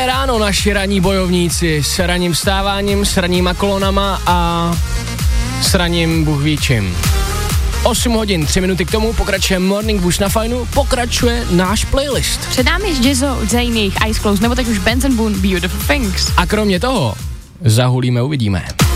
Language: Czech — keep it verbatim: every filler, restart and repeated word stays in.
Dobré ráno, naši ranní bojovníci, s ranním vstáváním, s ranníma kolonama a s ranním Bůh ví čím. osm hodin, tři minuty k tomu, pokračuje Morning Boost na Fajnu, pokračuje náš playlist. Před námi je Jizzo, Zayných, Eyes Closed, nebo teď už Benson Boone, Beautiful Things. A kromě toho, zahulíme, uvidíme.